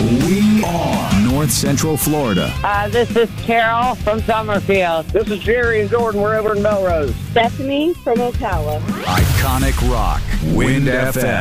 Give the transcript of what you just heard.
We are North Central Florida. This is Carol from Summerfield. This is Jerry and Jordan. We're over in Melrose. Stephanie from Ocala. Iconic rock. Wind FM.